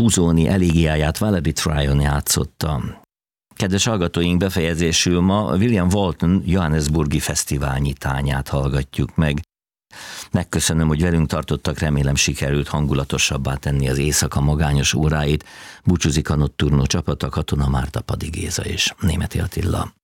Busoni elegiáját Valerie Tryon játszotta. Kedves hallgatóink, befejezésül ma William Walton Johannesburgi fesztivál nyitányát hallgatjuk meg. Megköszönöm, hogy velünk tartottak, remélem sikerült hangulatosabbá tenni az éjszaka magányos óráit. Búcsúzik a Nocturno csapata, Katona Márta, Padi Géza és Németi Attila.